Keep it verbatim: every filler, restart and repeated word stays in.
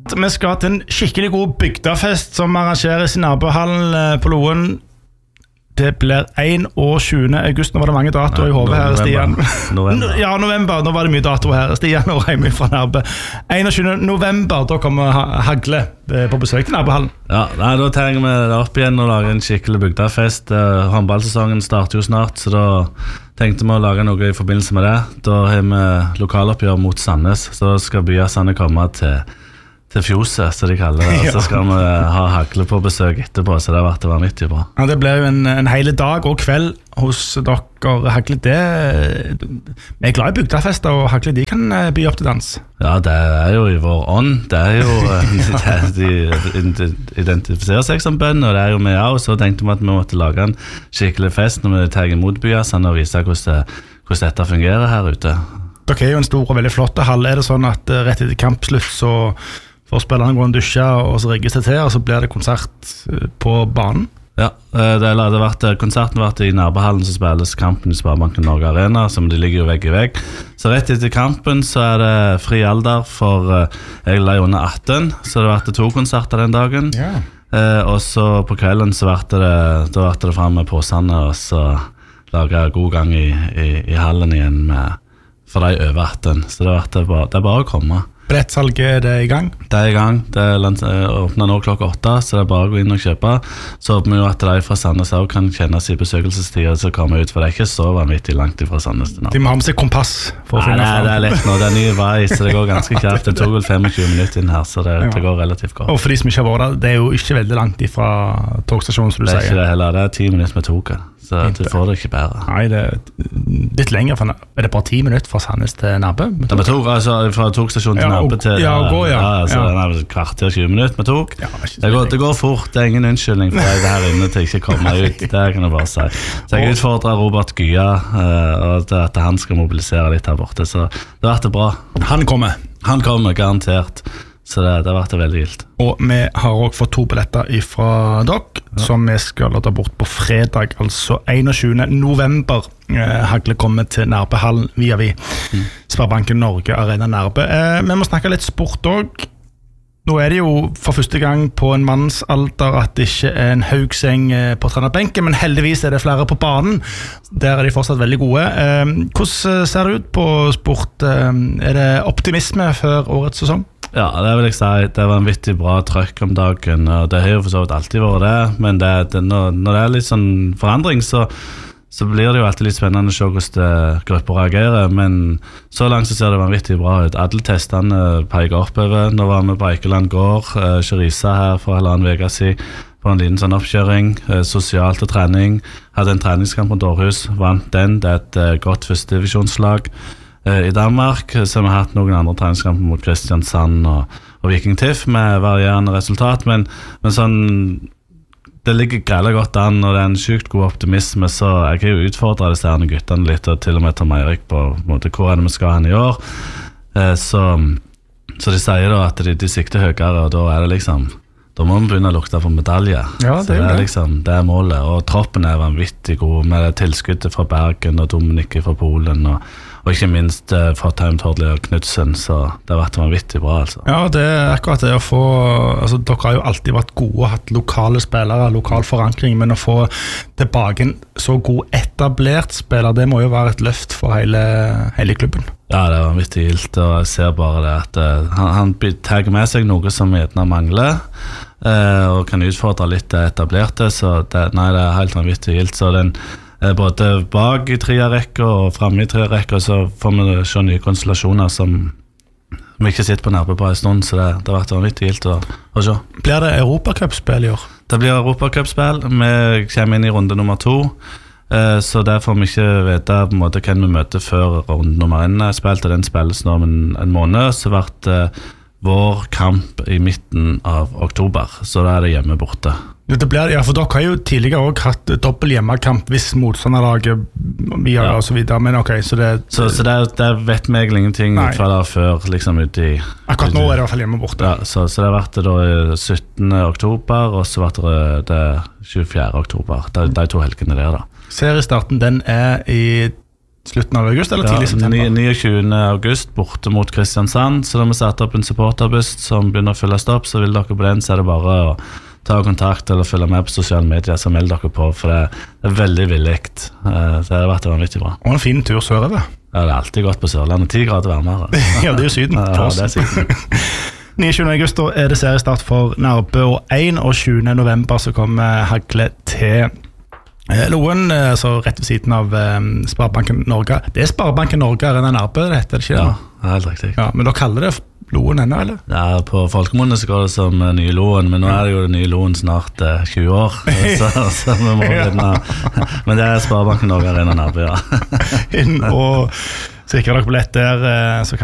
Vi skal til en skikkelig god bygdafest som arrangeres i nabohallen på Loen. Det blir tjuende august. Nå var det mange datoer i hovedet her, Stian. November. Ja, november. Nå var det mye datoer her. Stian og Reimund fra Nærbe. tjuende november, da kommer Hagle på besøk til nabohallen. Ja, nei, da tar vi det opp igjen og lager en skikkelig bygdafest. Håndballsesongen starter jo snart, så da tenkte vi å lage noe i forbindelse med det. Da har vi lokaloppgjør mot Sandnes, så da skal byasene komme til til fjoset, så de kaller det, og så skal vi ha Hagle på besøk etterpå, så det har vært vanvittig bra. Ja, det ble jo en, en hele dag og kveld hos dere. Hagle, det vi er glad i bygdafester, og Hagle, de kan by opp til dans. Ja, det er jo i vår ånd, det er jo de, de identifiserer seg som bønn, og det er jo vi også, så tenkte vi at vi måtte lage en skikkelig fest når vi tar imot byasene og viser hvordan, det, hvordan dette fungerer her ute. Dere er jo en stor og veldig flott hall. Er det sånn at rett etter kampslutt så får spillerne gå en dusje og så rigges det til, og så blir det konsert på banen? Ja, det hadde vært, konserten vært i Nærbehallen, så spilles kampen i Sparebanken Norge Arena, som de ligger jo vegg i vegg. Så rett etter kampen så er det fri alder for jeg la under atten, så det vært to konserter den dagen. Ja. Eh, og så på kvelden så vært det, da vært det frem med påsene, og så laget jeg god gang i, i, i hallen igjen med, for de over atten. Så det, vært, det, er bare, det er bare å komme. Billettsalget, er det i gang? Det er i gang, det åpner nå klokka åtte, så det er bare å gå inn og kjøpe. Så håper vi jo at de fra Sandnes også kan kjenne seg i besøkelsestiden, så kommer ut, for det er ikke så vanvittig langt fra Sandnes til nå. De må ha med seg kompass for å finne fram. Nei, det er lett nå, det er ny vei, så det går ganske kjapt. Det tok vel tjuefem minutter inn her, så det, det går relativt godt. Og for de som ikke har vært der, det er jo ikke veldig langt fra togstasjonen, som du sier. Det er ikke det heller, det er ti minutter med toget. Så du får det ikke bedre. Nei, det er litt lenger. For, er det bare ti minutter fra Sandnes til Nærbe? Det er tog, altså fra togstasjonen til ja, Nærbe til ja, gå, ja. Ja, altså, ja. Det er kvarter tjue minutter med tog. Ja, det, det, går, det går fort, det er ingen unnskyldning for deg her inne til ikke komme ut. Det kan jeg bare si. Så jeg utfordrer Robert Gya uh, at han skal mobilisere litt her borte. Så det har vært bra. Han kommer. Han kommer, garantert. Så det, det har vært veldig gildt. Og vi har også fått to billetter fra dere, ja. Som vi skal lade bort på fredag, altså tjuende november. Eh, Hagle kommer til Nærbehallen via vi. Mm. Sparebanken Norge Arena Nærbe. Eh, vi må snakke litt sport også. Nå er det jo for første gang på en mannsalder at det ikke er en haugseng på trenerbenken, men heldigvis er det flere på banen. Der er de fortsatt veldig gode. Eh, hvordan ser det ut på sport? Eh, er det optimisme før årets sesong? Ja, det vil jeg si. Det var en vittig bra trøkk om dagen, og det har jo for så vidt alltid vært det, men det, det, når, når det er litt sånn forandring, så, så blir det jo alltid litt spennende å se hvordan grupper reagerer, men så langt så ser det vanvittig bra ut. Alle testene peker oppover. Nå var vi på Eikeland gård, Kjørisa her for halvannen veka siden, på en liten sånn oppkjøring, sosialt og trening. Hadde en treningskamp på Dårhus, vant den. Det er et godt førstedivisjonslag i Danmark, så vi har hatt noen andre treningskamper mot Kristiansand og, og Viking Tiff med varierende resultat, men, men sånn, det ligger greit godt an, og det er en sykt god optimisme, så jeg kan jo utfordre disse her guttene litt, og til og med Tom Eirik på, på måte, hvor er det vi skal hen i år. Eh, så, så de sier da at de, de sikter høyere, og da er det liksom, da må vi begynne å lukte på medalje. Ja, det, så det er er liksom, det er målet, og troppen er vanvittig god, med tilskuddet fra Bergen og Dominik fra Polen, og og ikke minst uh, fra Taim Tordli og Knudsen, så det har vært vanvittig bra, altså. Ja, det er akkurat det å få, altså dere har jo alltid vært gode og hatt lokale spillere, lokal forankring, men å få tilbake en så god etablert spiller, det må jo være et løft for hele, hele klubben. Ja, det er vanvittig gildt, og jeg ser bare det at uh, han, han tagger med seg noe som gjerne mangler, uh, og kan utfordre litt det etablerte, så det, nei, det er helt vanvittig gildt, så den både bak i tre-rekka og fremme i tre-rekka, så får vi se nye konstellasjoner som vi ikke sitter på nærme på en stund, så det, det har vært vanvittig gildt å, å se. Blir det Europacupspill i år? Det blir Europacupspill. Vi kommer inn i runde nummer to, så der får vi ikke vite på en måte hvem vi møter før runde nummer en er spilt, og den spilles nå om en, en måned, så har vært vår kamp i midten av oktober, så da er det hjemme borte. Det blir, ja, for dere har jo tidligere også hatt dobbelt hjemmekamp hvis motstanderlaget via ja. Og så videre, men ok, så det... Så, så det, det vet vi egentlig ingenting fra der før, liksom ute i... Akkurat nå er det i hvert fall hjemme borte. Ja, så, så det har vært det da syttende oktober, og så vært det det tjuefjerde oktober, de, de to helgene der da. Seriestarten, den er i slutten av august, eller Ja, tidlig september? niogtjuende august borte mot Kristiansand, så da har vi satt opp en supporterbuss som begynner å fylles opp, så vil dere på den, så er det bare å ta kontakt eller følge med på sosiale medier, så meld dere på, for det er veldig villigt. Eh, Så det har vært vanvittig bra. Og en fin tur sørover. Ja, det er alltid godt på Sørlandet, ti grader varmere. Ja, det er jo syden. Ja, for oss. det er syden. niogtjuende august da er det seriestart for Nærbø, og einogtjuende november så kommer Hagle til eh, Loen, eh, så rett ved siden av eh, Sparebanken Norge. Det er Sparebanken Norge, er det Nærbø, det heter det ikke? Ja, det? det er helt riktig. Ja, men da kaller det Loen ennå, eller? Ja, på folkemunne så går det som eh, nye Loen, men nå er det jo det nye Loen snart eh, tjue år, så, så vi må begynne. Men det er Sparebanken Norge Arena Nærbø, ja. Inn og sikre dere billett der, eh, så